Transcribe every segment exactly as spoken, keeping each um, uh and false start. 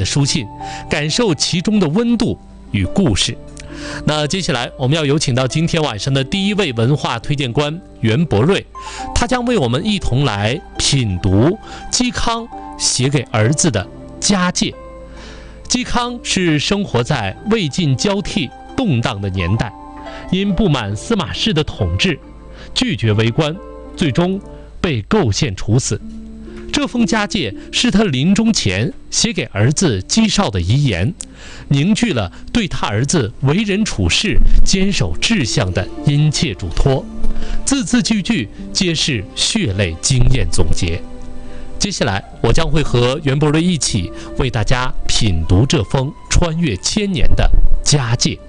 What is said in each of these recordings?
书信，感受其中的温度与故事。那接下来我们要有请到今天晚上的第一位文化推荐官袁博瑞，他将为我们一同来品读嵇康写给儿子的家诫。嵇康是生活在魏晋交替动荡的年代，因不满司马氏的统治，拒绝为官，最终被构陷处死。这封家诫是他临终前写给儿子嵇绍的遗言，凝聚了对他儿子为人处事、坚守志向的殷切嘱托，字字句句皆是血泪经验总结。接下来我将会和袁博瑞一起为大家品读这封穿越千年的家诫。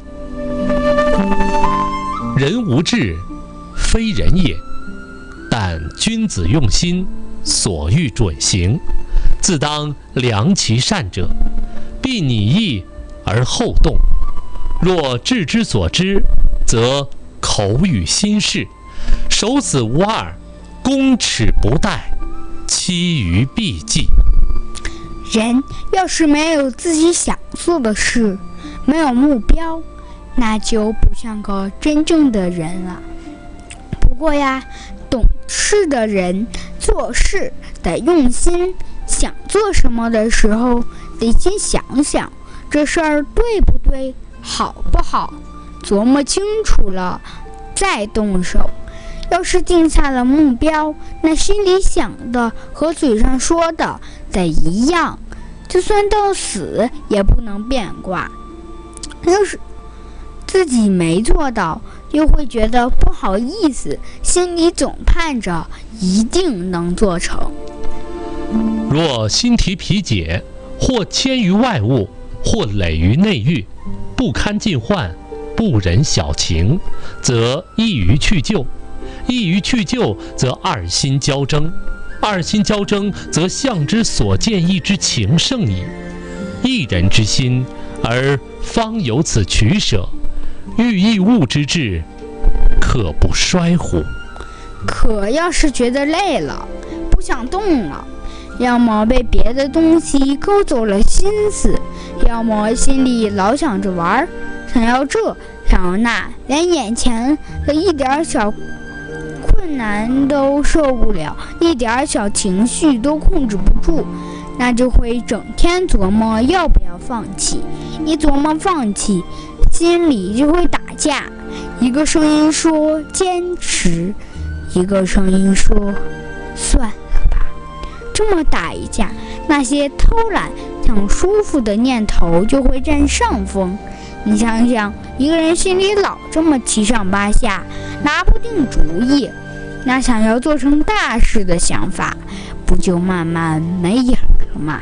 人无志，非人也，但君子用心，所欲准行，自当量其善者，必拟议而后动。若志之所知，则口语心事，守子无二，公耻不殆，其余必记。 人要是没有自己想做的事，没有目标，那就不像个真正的人了。不过呀，懂事的人做事得用心，想做什么的时候得先想想这事儿对不对，好不好，琢磨清楚了再动手。要是定下了目标，那心里想的和嘴上说的得一样，就算到死也不能变卦。要是自己没做到，又会觉得不好意思，心里总盼着一定能做成。 若心提脾解，或迁于外物，或累于内狱，不堪尽患，不忍小情，则易于去就；易于去就，则二心交争；二心交争，则相之所见义之情胜矣。一人之心，而方有此取舍，欲益物之志，可不衰乎？ 可要是觉得累了，不想动了，要么被别的东西勾走了心思，要么心里老想着玩，想要这想要那，连眼前的一点小困难都受不了，一点小情绪都控制不住，那就会整天琢磨要不要放弃。一琢磨放弃，心里就会打架，一个声音说坚持，一个声音说算了吧。这么打一架，那些偷懒想舒服的念头就会占上风。你想想，一个人心里老这么七上八下，拿不定主意，那想要做成大事的想法不就慢慢没影了吗？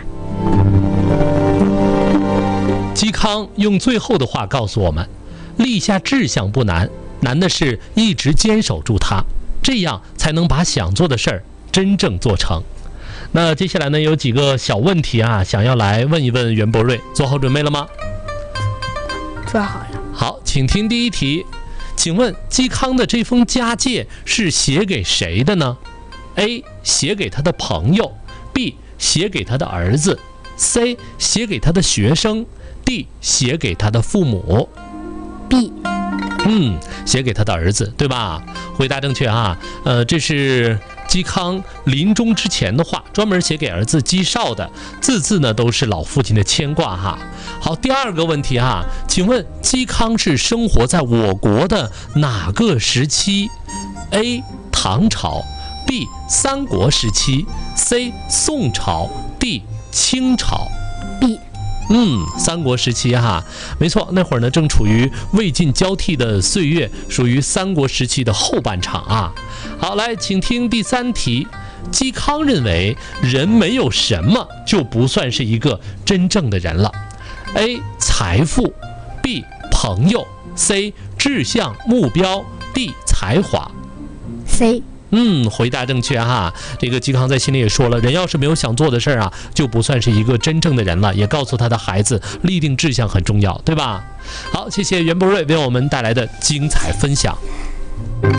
嵇康用最后的话告诉我们，立下志向不难，难的是一直坚守住它，这样才能把想做的事儿真正做成。那接下来呢，有几个小问题啊，想要来问一问袁博瑞，做好准备了吗？ 做好了。 好，请听第一题，请问嵇康的这封家诫是写给谁的呢？ A. 写给他的朋友， B. 写给他的儿子， C. 写给他的学生， D. 写给他的父母。 B. 嗯，写给他的儿子，对吧？回答正确啊。呃，这是嵇康临终之前的话，专门写给儿子嵇绍的，字字呢都是老父亲的牵挂哈。好，第二个问题哈，请问嵇康是生活在我国的哪个时期？ A. 唐朝， B. 三国时期， C. 宋朝， D. 清朝。 B。 嗯，三国时期哈，没错，那会儿呢正处于魏晋交替的岁月，属于三国时期的后半场啊。好，来，请听第三题。嵇康认为人没有什么就不算是一个真正的人了。A. 财富， B. 朋友， C. 志向目标， D. 才华。 C。 嗯，回答正确哈。这个嵇康在心里也说了，人要是没有想做的事儿啊，就不算是一个真正的人了。也告诉他的孩子，立定志向很重要，对吧？好，谢谢袁博瑞为我们带来的精彩分享。